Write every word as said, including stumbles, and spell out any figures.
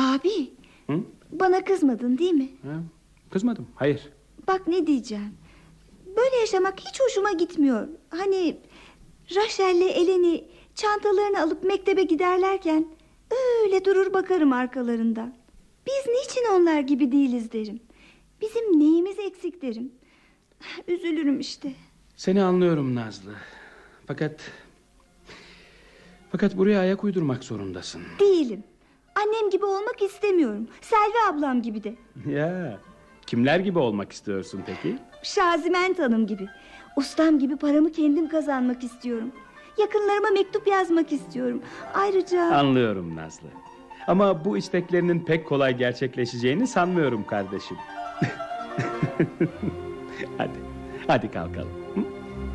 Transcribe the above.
Abi, Hı? bana kızmadın değil mi? Ha, kızmadım, hayır. Bak ne diyeceğim. Böyle yaşamak hiç hoşuma gitmiyor. Hani Rachel'le Eleni çantalarını alıp mektebe giderlerken öyle durur bakarım arkalarından. Biz niçin onlar gibi değiliz derim. Bizim neyimiz eksik derim. Üzülürüm işte. Seni anlıyorum Nazlı. Fakat... Fakat buraya ayak uydurmak zorundasın. Değilim. Annem gibi olmak istemiyorum. Selvi ablam gibi de. Ya, kimler gibi olmak istiyorsun peki? Şaziment Hanım gibi. Ustam gibi paramı kendim kazanmak istiyorum. Yakınlarıma mektup yazmak istiyorum. Ayrıca... Anlıyorum Nazlı. Ama bu isteklerinin pek kolay gerçekleşeceğini sanmıyorum kardeşim. Hadi, hadi kalkalım.